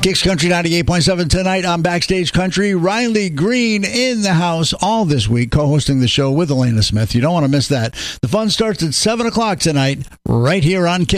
Kicks Country 98.7 tonight on Backstage Country. Riley Green in the house all this week, co-hosting the show with Elena Smith. You don't want to miss that. The fun starts at 7 o'clock tonight, right here on Kicks.